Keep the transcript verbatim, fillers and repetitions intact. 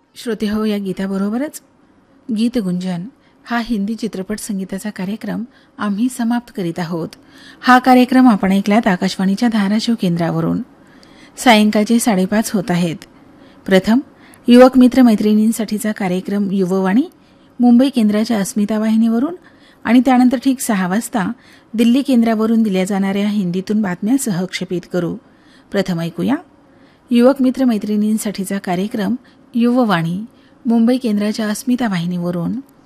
श्रोते हो, या गीताबरोबरच गीतगुंजन हा हिंदी चित्रपट संगीताचा कार्यक्रम आम्ही समाप्त करीत आहोत. हा कार्यक्रम आपण ऐकलात आकाशवाणीच्या धाराशिव केंद्रावरून. सायंकाळचे साडेपाच होत आहेत. प्रथम युवक मित्र मैत्रिणींसाठीचा कार्यक्रम युववाणी मुंबई केंद्राच्या अस्मिता वाहिनीवरून आणि त्यानंतर ठीक सहा वाजता दिल्ली केंद्रावरून दिल्या जाणाऱ्या हिंदीतून बातम्या सहक्षेपित करू. प्रथम ऐकूया युवक मित्र मैत्रिणींसाठीचा कार्यक्रम युववाणी मुंबई केंद्राच्या अस्मिता वाहिनीवरून.